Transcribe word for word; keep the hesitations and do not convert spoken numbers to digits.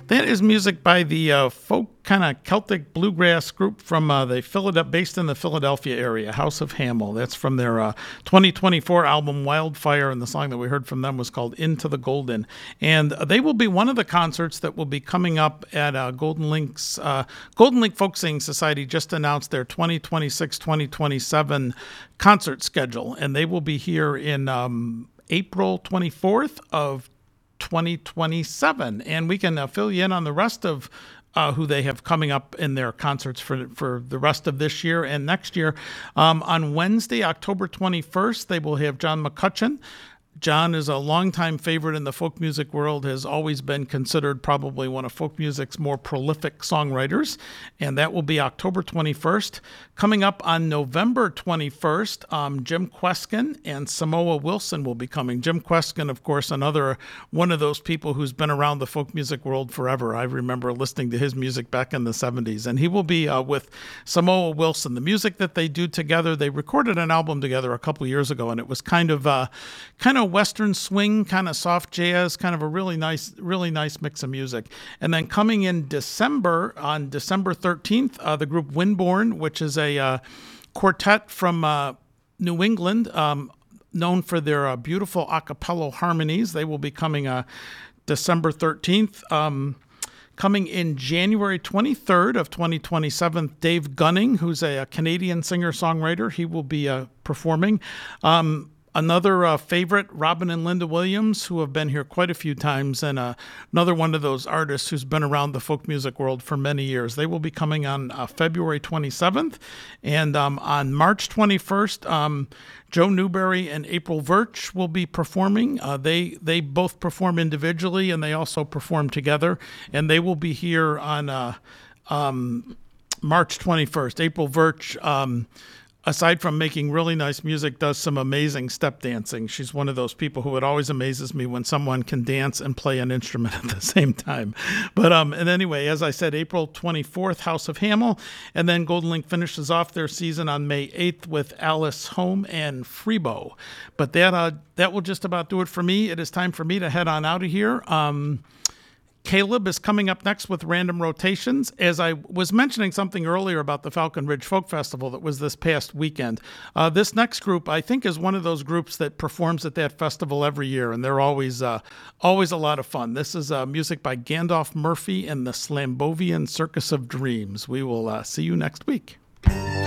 That is music by the uh, folk kind of Celtic bluegrass group from uh, the Philadelphia, based in the Philadelphia area, House of Hamel. That's from their uh, twenty twenty-four album Wildfire, and the song that we heard from them was called Into the Golden. And they will be one of the concerts that will be coming up at uh, Golden Link's uh, Golden Link Folk Singing Society. Just announced their twenty twenty-six twenty twenty-seven concert schedule, and they will be here in um, April twenty-fourth of twenty twenty-seven, and we can uh, fill you in on the rest of uh, who they have coming up in their concerts for for the rest of this year and next year. Um, on Wednesday, October twenty-first, they will have John McCutcheon. John is a longtime favorite in the folk music world, has always been considered probably one of folk music's more prolific songwriters, and that will be October twenty-first. Coming up on November twenty-first, um, Jim Kweskin and Samoa Wilson will be coming. Jim Kweskin, of course, another one of those people who's been around the folk music world forever. I remember listening to his music back in the seventies, and he will be uh, with Samoa Wilson. The music that they do together, they recorded an album together a couple years ago, and it was kind of uh, kind of Western swing, kind of soft jazz, kind of a really nice, really nice mix of music. And then coming in December, on December thirteenth, uh, the group Windborne, which is a uh, quartet from uh, New England, um, known for their uh, beautiful a cappella harmonies. They will be coming uh, December thirteenth. Um, coming in January twenty-third of twenty twenty-seven, Dave Gunning, who's a, a Canadian singer-songwriter, he will be uh, performing. Um, Another uh, favorite, Robin and Linda Williams, who have been here quite a few times, and uh, another one of those artists who's been around the folk music world for many years. They will be coming on uh, February twenty-seventh, and um, on March twenty-first, um, Joe Newberry and April Virch will be performing. Uh, they they both perform individually, and they also perform together, and they will be here on uh, um, March twenty-first. April Virch, um, aside from making really nice music, does some amazing step dancing. She's one of those people who it always amazes me when someone can dance and play an instrument at the same time. But um, and anyway, as I said, April twenty-fourth, House of Hamel, and then Golden Link finishes off their season on May eighth with Alice Home and Freebo. But that uh, that will just about do it for me. It is time for me to head on out of here. Um, Caleb is coming up next with Random Rotations. As I was mentioning something earlier about the Falcon Ridge Folk Festival that was this past weekend, uh, this next group, I think, is one of those groups that performs at that festival every year, and they're always uh, always a lot of fun. This is uh, music by Gandalf Murphy and the Slambovian Circus of Dreams. We will uh, see you next week.